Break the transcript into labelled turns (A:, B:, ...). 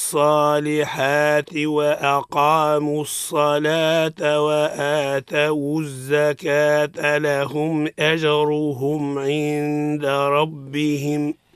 A: الصالحات وأقاموا الصلاة وآتوا الزكاة لهم أجرهم عند ربهم